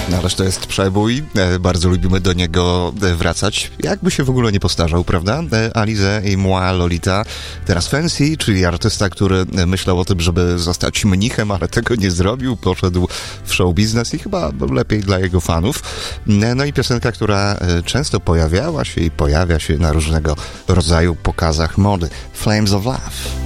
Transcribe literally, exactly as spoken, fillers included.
No ależ to jest przebój, e, bardzo lubimy do niego e, wracać. Jakby się w ogóle nie postarzał, prawda? E, Alizé et moi, Lolita. Teraz Fancy, czyli artysta, który e, myślał o tym, żeby zostać mnichem, ale tego nie zrobił. Poszedł w show biznes i chyba lepiej dla jego fanów. E, no i piosenka, która e, często pojawiała się i pojawia się na różnego rodzaju pokazach mody. Flames of Love.